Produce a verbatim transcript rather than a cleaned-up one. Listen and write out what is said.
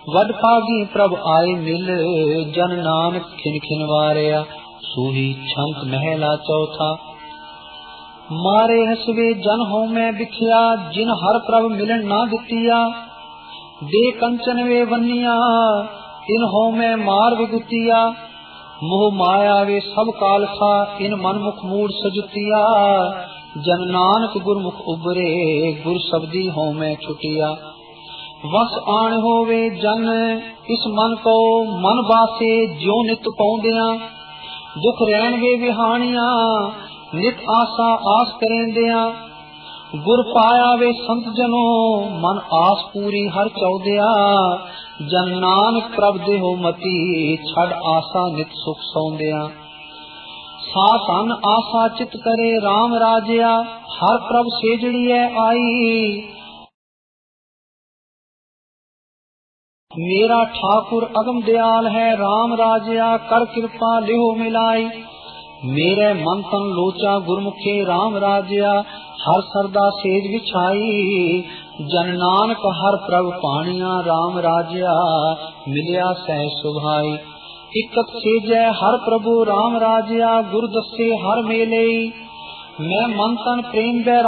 वड भागी प्रभ आए मिल, जन नानक खिन खिन वारिया। सूही छंत महला चौथा। मारे हसवे जन हो मैं बिखिया, जिन हर प्रभ मिलन ना दितिया। दे कंचन वे वनिया, इन हो मैं मार विगुतिया। मोह माया वे सब कालसा, इन मन मुख मूड सजुतिया। जन नानक गुरमुख उबरे, गुर शब्दी हो मैं छुटिया। वस आन होवे जन इस मन को, मन बासे ज्यो नित पाउंदिया। दुख रहन वे विहानिया, नित आसा आस करेंदिया। गुर पाया वे संत जनो, मन आस पूरी हर चौदिया। जन नानक प्रभ देहो मती, छड़ आसा नित सुख सौंदिया। सास अन आसा चित करे राम राजिया, हर प्रभ सेजड़िए आई। मेरा ठाकुर अगम दयाल है, राम राजिया कर कृपा लिहो मिलाई। मेरे मन तन लोचा गुरमुखे राम राजिया, हर सरदा सेज बिछाई। जन नानक हर प्रभ पानिया, राम राजिया मिलिया सह सुभाई। इकत सेजै हर प्रभु राम राजिया, गुर दसे हर मेले। मैं मन तन प्रेम बै